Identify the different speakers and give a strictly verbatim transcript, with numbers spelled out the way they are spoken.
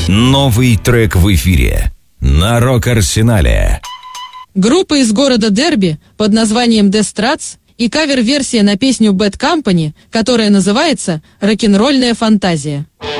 Speaker 1: Новый трек в эфире на Рок-Арсенале.
Speaker 2: Группа из города Дерби под названием The Struts и кавер-версия на песню Bad Company, которая называется «Рок-н-ролльная фантазия».